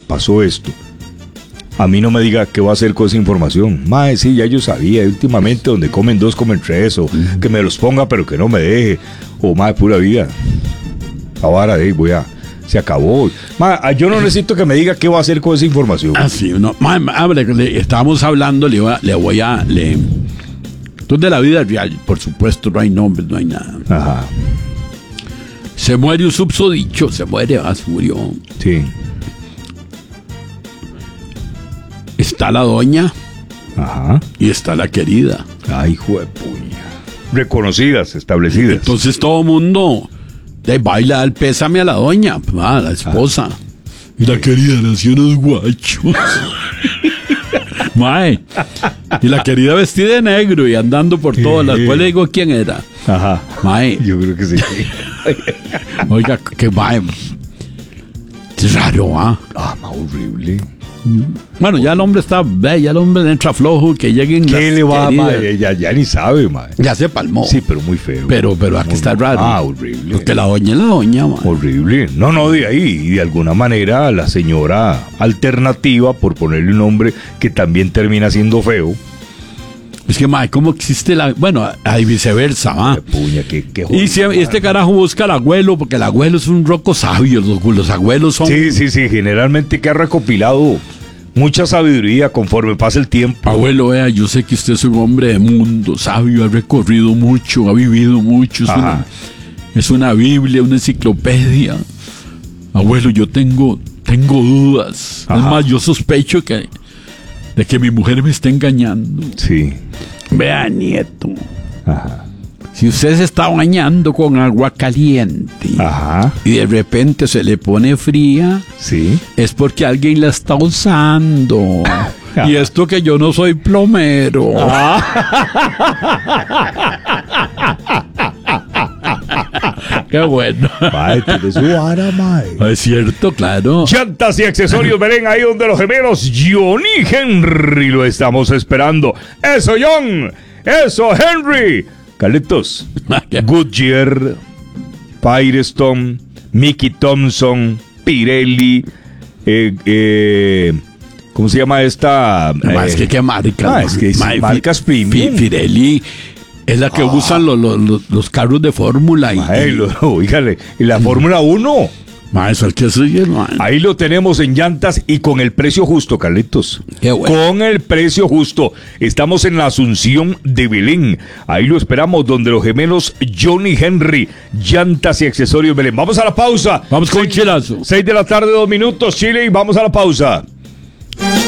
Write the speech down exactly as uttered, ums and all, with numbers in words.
pasó esto. A mí no me diga qué va a hacer con esa información. Mae, sí, ya yo sabía, últimamente donde comen dos, comen tres, o uh-huh. que me los ponga pero que no me deje, o mae, pura vida. Ahora de voy a... Se acabó. Mae, yo no necesito que me diga qué va a hacer con esa información. Ah, sí, no. Mae, hable, le, estábamos hablando, le, le voy a... Le, entonces de la vida real, por supuesto, no hay nombres, no hay nada. Ajá. Se muere un subsodicho, se muere, ah, se murió. Sí. Está la doña. Ajá. Y está la querida. Ay, hijo de puña. Reconocidas, establecidas. Entonces todo mundo de baila el pésame a la doña, a la esposa. Ah. Y la querida nació unos guachos. Mae. Y la querida vestida de negro y andando por todas las. Después le digo quién era. Ajá. Mae. Yo creo que sí. Oiga, que mae. Es raro, ¿ah? Ah, más horrible. Bueno, ya el hombre está, ve, ya el hombre le entra flojo, que lleguen. ¿Qué le va, mae? Ya, ya ni sabe, mae. Ya se palmó. Sí, pero muy feo. Pero, pero aquí está raro. Ah, horrible. Porque la doña es la doña, mae. Horrible. No, no, de ahí. Y de alguna manera la señora alternativa, por ponerle un nombre que también termina siendo feo. Es que, mae, ¿cómo existe la...? Bueno, hay viceversa, ¿va? Qué puña, qué, qué joder, y si, este carajo busca al abuelo, porque el abuelo es un roco sabio, los, los abuelos son... Sí, sí, sí, generalmente que ha recopilado mucha sabiduría conforme pasa el tiempo. Abuelo, vea, yo sé que usted es un hombre de mundo, sabio, ha recorrido mucho, ha vivido mucho, es, una, es una Biblia, una enciclopedia. Abuelo, yo tengo, tengo dudas. Ajá. Es más, yo sospecho que... de que mi mujer me está engañando. Sí. Vea, nieto. Ajá. Si usted se está bañando con agua caliente, ajá, y de repente se le pone fría, sí, es porque alguien la está usando. Y esto que yo no soy plomero. Qué bueno. Mae, tiene su vara, mae. Es cierto, claro. Llantas y accesorios, ven ahí donde los gemelos John y Henry lo estamos esperando. ¡Eso, John! ¡Eso, Henry! Carlitos, Goodyear, Firestone, Mickey Thompson, Pirelli, eh, eh, ¿cómo se llama esta? No, eh, es que qué marcas. Ah, es que es ma, marcas fi, premium. Pirelli es la que ah. usan los, los, los carros de Fórmula. Y, oígale, y la Fórmula uno. Ma, eso es que soy, man. Ahí lo tenemos en llantas y con el precio justo, Carlitos. Qué bueno. Con el precio justo. Estamos en la Asunción de Belén. Ahí lo esperamos, donde los gemelos John y Henry. Llantas y accesorios Belén. Vamos a la pausa. Vamos con un chilazo. Seis de la tarde, dos minutos, Chile, y vamos a la pausa.